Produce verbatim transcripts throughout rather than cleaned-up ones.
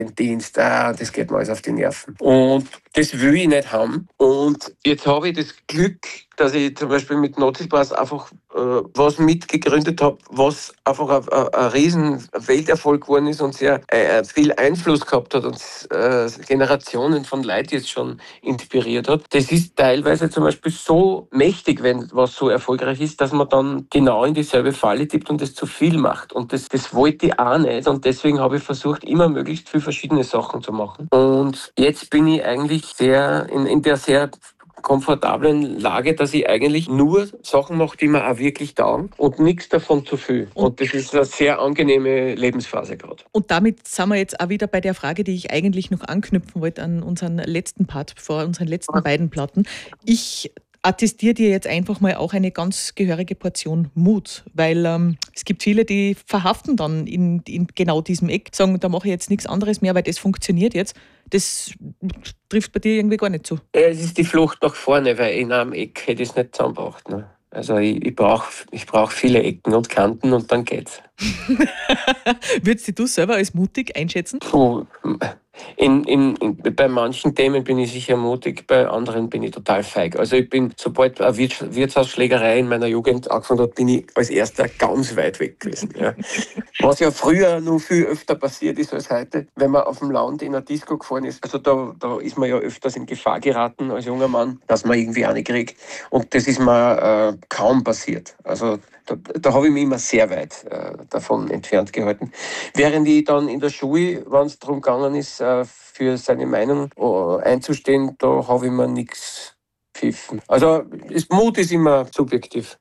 den Dienst, ah, das geht mir alles auf die Nerven. Und das will ich nicht haben. Und jetzt habe ich das Glück, dass ich zum Beispiel mit Notice einfach äh, was mitgegründet habe, was einfach ein, ein, ein riesen Welterfolg geworden ist und sehr äh, viel Einfluss gehabt hat und äh, Generationen von Leuten jetzt schon inspiriert hat. Das ist teilweise zum Beispiel so mächtig, wenn was so erfolgreich ist, dass man dann genau in dieselbe Falle tippt und das zu viel macht. Und das, das wollte ich auch nicht. Und deswegen habe ich versucht, immer möglichst viele verschiedene Sachen zu machen. Und jetzt bin ich eigentlich sehr in, in der sehr komfortablen Lage, dass ich eigentlich nur Sachen mache, die mir auch wirklich taugen und nichts davon zu viel. Und, und das ist eine sehr angenehme Lebensphase gerade. Und damit sind wir jetzt auch wieder bei der Frage, die ich eigentlich noch anknüpfen wollte an unseren letzten Part, vor unseren letzten beiden Platten. Ich attestiere dir jetzt einfach mal auch eine ganz gehörige Portion Mut, weil ähm, es gibt viele, die verhaften dann in, in genau diesem Eck, sagen, da mache ich jetzt nichts anderes mehr, weil das funktioniert jetzt. Das trifft bei dir irgendwie gar nicht zu. Ja, es ist die Flucht nach vorne, weil in einem Eck hätte ich es nicht zusammengebracht. Ne? Also ich, ich brauche ich brauch viele Ecken und Kanten und dann geht's. Würdest du selber als mutig einschätzen? Puh, in, in, in, bei manchen Themen bin ich sicher mutig, bei anderen bin ich total feig. Also ich bin, sobald eine Wirtshausschlägerei in meiner Jugend angefangen hat, bin ich als erster ganz weit weg gewesen. Ja. Was ja früher noch viel öfter passiert ist als heute, wenn man auf dem Land in einer Disco gefahren ist. Also da, da ist man ja öfters in Gefahr geraten als junger Mann, dass man irgendwie eine kriegt. Und das ist mir äh, kaum passiert. Also da, da habe ich mich immer sehr weit äh, davon entfernt gehalten. Während ich dann in der Schule, wenn es darum gegangen ist, äh, für seine Meinung äh, einzustehen, da habe ich mir nichts pfiffen. Also das Mut ist immer subjektiv.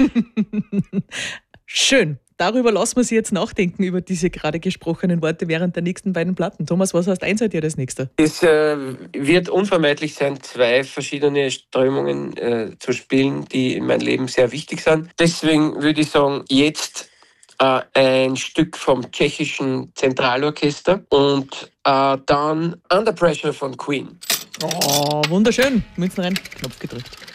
Schön. Darüber lassen wir Sie jetzt nachdenken, über diese gerade gesprochenen Worte während der nächsten beiden Platten. Thomas, was heißt eins dir das nächste? Es äh, wird unvermeidlich sein, zwei verschiedene Strömungen äh, zu spielen, die in meinem Leben sehr wichtig sind. Deswegen würde ich sagen, jetzt äh, ein Stück vom tschechischen Zentralorchester und äh, dann Under Pressure von Queen. Oh, wunderschön. Münzen rein, Knopf gedrückt.